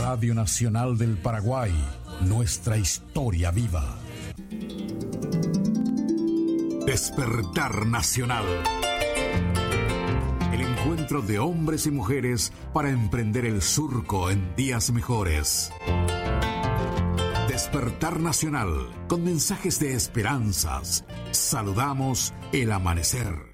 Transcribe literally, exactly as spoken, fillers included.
Radio Nacional del Paraguay, nuestra historia viva. Despertar Nacional. El encuentro de hombres y mujeres para emprender el surco en días mejores. Despertar Nacional, con mensajes de esperanzas. Saludamos el amanecer.